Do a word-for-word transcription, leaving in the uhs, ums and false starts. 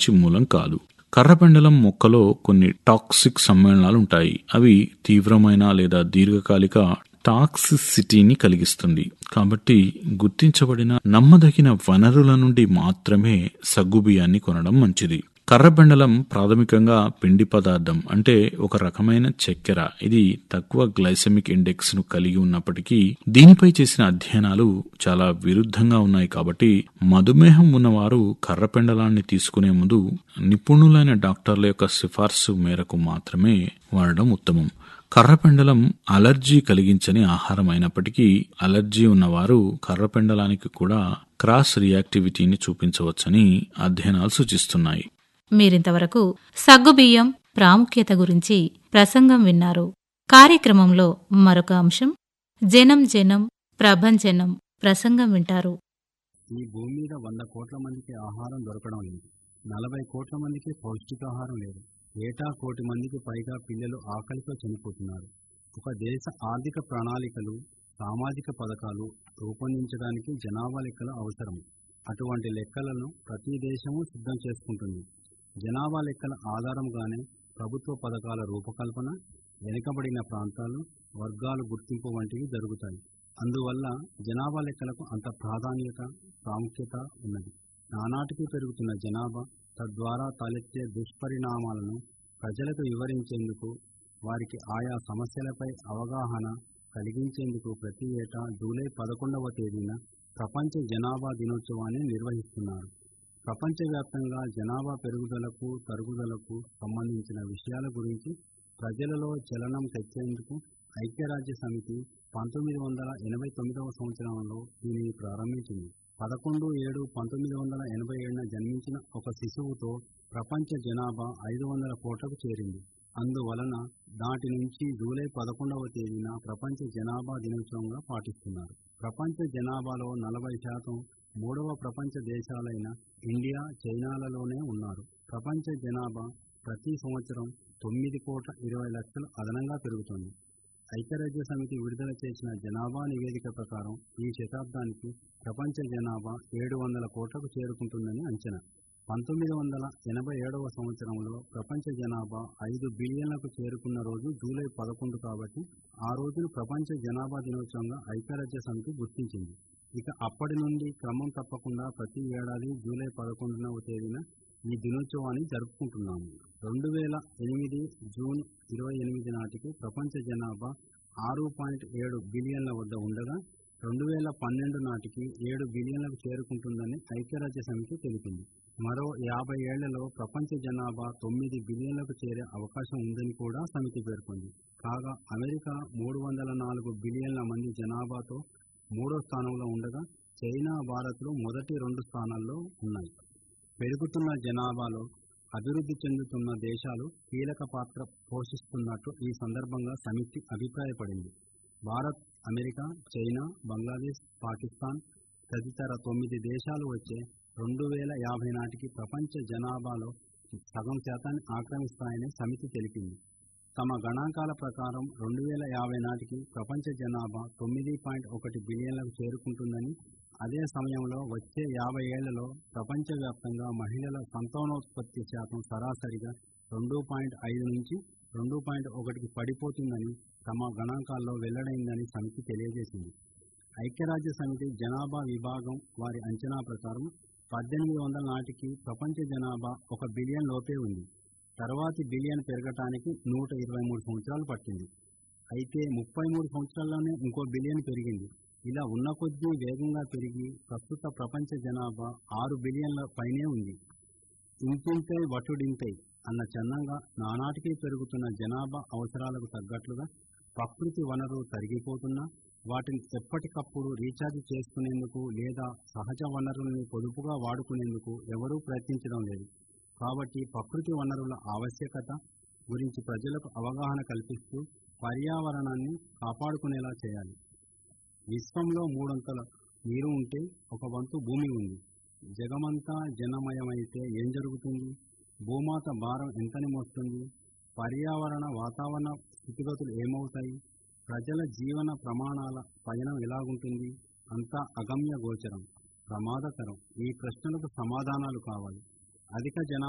మంచి మూలం కాదు. కర్రపెండలం మొక్కలో కొన్ని టాక్సిక్ సమ్మేళనాలు ఉంటాయి. అవి తీవ్రమైన లేదా దీర్ఘకాలిక టాక్సిసిటీని కలిగిస్తుంది. కాబట్టి గుర్తించబడిన నమ్మదగిన వనరుల నుండి మాత్రమే సగ్గుబియ్యాన్ని కొనడం మంచిది. కర్రపెండలం ప్రాథమికంగా పిండి పదార్థం, అంటే ఒక రకమైన చక్కెర. ఇది తక్కువ గ్లైసెమిక్ ఇండెక్స్ ను కలిగి ఉన్నప్పటికీ దీనిపై చేసిన అధ్యయనాలు చాలా విరుద్ధంగా ఉన్నాయి. కాబట్టి మధుమేహం ఉన్నవారు కర్రపెండలాన్ని తీసుకునే ముందు నిపుణులైన డాక్టర్ల యొక్క సిఫార్సు మేరకు మాత్రమే వాడడం ఉత్తమం. కర్రపెండలం అలర్జీ కలిగించని ఆహారం అయినప్పటికీ అలర్జీ ఉన్నవారు కర్రపెండలానికి కూడా క్రాస్ రియాక్టివిటీని చూపించవచ్చని అధ్యయనాలు సూచిస్తున్నాయి. మీరింతవరకు సగ్గుబియ్యం ప్రాముఖ్యత గురించి ప్రసంగం విన్నారు. కార్యక్రమంలో మరొక అంశం జనం జనం ప్రభంజనం ప్రసంగం వింటారు. ఈ భూమి మీద వంద కోట్ల మందికి ఆహారం దొరకడం లేదు. నలభై కోట్ల మందికి పౌష్టికాహారం లేదు. ఏటా కోటి మందికి పైగా పిల్లలు ఆకలితో చనిపోతున్నారు. ఒక దేశ ఆర్థిక ప్రణాళికలు, సామాజిక పథకాలు రూపొందించడానికి జనాభా లెక్కలు అవసరం. అటువంటి లెక్కలను ప్రతి దేశము సిద్ధం చేసుకుంటుంది. జనాభా లెక్కల ఆధారంగానే ప్రభుత్వ పథకాల రూపకల్పన, వెనుకబడిన ప్రాంతాలు, వర్గాలు గుర్తింపు వంటివి జరుగుతాయి. అందువల్ల జనాభా లెక్కలకు అంత ప్రాధాన్యత, ప్రాముఖ్యత ఉన్నది. నానాటికి పెరుగుతున్న జనాభా, తద్వారా తలెత్తే దుష్పరిణామాలను ప్రజలకు వివరించేందుకు, వారికి ఆయా సమస్యలపై అవగాహన కలిగించేందుకు ప్రతి ఏటా జూలై పదకొండవ తేదీన ప్రపంచ జనాభా దినోత్సవాన్ని నిర్వహిస్తున్నారు. ప్రపంచవ్యాప్తంగా జనాభా పెరుగుదలకు, తరుగుదలకు సంబంధించిన విషయాల గురించి ప్రజలలో చలనం తెచ్చేందుకు ఐక్యరాజ్య సమితి పంతొమ్మిది వందల ఎనభై తొమ్మిదవ సంవత్సరంలో దీనిని ప్రారంభించింది. పదకొండు ఏడు పంతొమ్మిది వందల ఎనభై ఏడున జన్మించిన ఒక శిశువుతో ప్రపంచ జనాభా ఐదు వందల కోట్లకు చేరింది. అందువలన నాటి నుంచి జూలై పదకొండవ తేదీన ప్రపంచ జనాభా దినోత్సవంగా పాటిస్తున్నారు. ప్రపంచ జనాభాలో నలభై శాతం మూడవ ప్రపంచ దేశాలైన ఇండియా, చైనాలలోనే ఉన్నారు. ప్రపంచ జనాభా ప్రతి సంవత్సరం తొమ్మిది కోట్ల ఇరవై లక్షలు అదనంగా పెరుగుతోంది. ఐక్యరాజ్య సమితి విడుదల చేసిన జనాభా నివేదిక ప్రకారం ఈ శతాబ్దానికి ప్రపంచ జనాభా ఏడు వందల కోట్లకు చేరుకుంటుందని అంచనా. పంతొమ్మిది వందల ఎనభై ఏడవ సంవత్సరంలో ప్రపంచ జనాభా ఐదు బిలియన్లకు చేరుకున్న రోజు జూలై పదకొండు కాబట్టి ఆ రోజును ప్రపంచ జనాభా దినోత్సవంగా ఐక్యరాజ్య సమితి గుర్తించింది. ఇక అప్పటి నుండి క్రమం తప్పకుండా ప్రతి ఏడాది జూలై పదకొండునవ తేదీన ఈ దినోత్సవాన్ని జరుపుకుంటున్నాము. రెండు వేల ఎనిమిది జూన్ ఇరవై ఎనిమిది నాటికి ప్రపంచ జనాభా ఆరు పాయింట్ ఏడు బిలియన్ల వద్ద ఉండగా రెండు వేల పన్నెండు నాటికి ఏడు బిలియన్లకు చేరుకుంటుందని ఐక్యరాజ్య సమితి తెలిపింది. మరో యాభై ఏళ్లలో ప్రపంచ జనాభా తొమ్మిది బిలియన్లకు చేరే అవకాశం ఉందని కూడా సమితి పేర్కొంది. కాగా అమెరికా మూడు వందల నాలుగు బిలియన్ల మంది జనాభాతో మూడో స్థానంలో ఉండగా చైనా, భారత్లు మొదటి రెండు స్థానాల్లో ఉన్నాయి. పెరుగుతున్న జనాభాలో అభివృద్ధి చెందుతున్న దేశాలు కీలక పాత్ర పోషిస్తున్నట్టు ఈ సందర్భంగా సమితి అభిప్రాయపడింది. భారత్, అమెరికా, చైనా, బంగ్లాదేశ్, పాకిస్తాన్ తదితర తొమ్మిది దేశాలు వచ్చే రెండు వేల యాభై నాటికి ప్రపంచ జనాభాలో సగం శాతాన్ని ఆక్రమిస్తాయని సమితి తెలిపింది. తమ గణాంకాల ప్రకారం రెండు వేల యాభై నాటికి ప్రపంచ జనాభా తొమ్మిది పాయింట్ ఒకటి బిలియన్లకు చేరుకుంటుందని, అదే సమయంలో వచ్చే యాభై ఏళ్లలో ప్రపంచవ్యాప్తంగా మహిళల సంతానోత్పత్తి శాతం సరాసరిగా రెండు పాయింట్ ఐదు నుంచి రెండు పాయింట్ ఒకటికి పడిపోతుందని తమ గణాంకాల్లో వెల్లడైందని సమితి తెలియజేసింది. ఐక్యరాజ్య సమితి జనాభా విభాగం వారి అంచనా ప్రకారం పద్దెనిమిది వందల నాటికి ప్రపంచ జనాభా ఒక బిలియన్ లోపే ఉంది. తర్వాతి బిలియన్ పెరగటానికి నూట ఇరవై మూడు సంవత్సరాలు పట్టింది. అయితే ముప్పై మూడు సంవత్సరాల్లోనే ఇంకో బిలియన్ పెరిగింది. ఇలా ఉన్న కొద్దీ వేగంగా పెరిగి ప్రస్తుత ప్రపంచ జనాభా ఆరు బిలియన్ల పైనే ఉంది. ఇంతింతై వటుడింతై అన్న చందంగా నానాటికి పెరుగుతున్న జనాభా అవసరాలకు తగ్గట్లుగా ప్రకృతి వనరులు తరిగిపోతున్నా వాటిని ఎప్పటికప్పుడు రీఛార్జ్ చేసుకునేందుకు లేదా సహజ వనరుల్ని పొదుపుగా వాడుకునేందుకు ఎవరూ ప్రయత్నించడం లేదు. కాబట్టి ప్రకృతి వనరుల ఆవశ్యకత గురించి ప్రజలకు అవగాహన కల్పిస్తూ పర్యావరణాన్ని కాపాడుకునేలా చేయాలి. విశ్వంలో మూడొంతుల నీరు ఉంటే ఒక వంతు భూమి ఉంది. జగమంతా జనమయమైతే ఏం జరుగుతుంది? భూమాత భారం ఎంతని మోస్తుంది? పర్యావరణ వాతావరణ స్థితిగతులు ఏమవుతాయి? ప్రజల జీవన ప్రమాణాల పయనం ఎలాగుంటుంది? అంతా అగమ్య గోచరం, ప్రమాదకరం. ఈ ప్రశ్నలకు సమాధానాలు కావాలి. అధిక జనా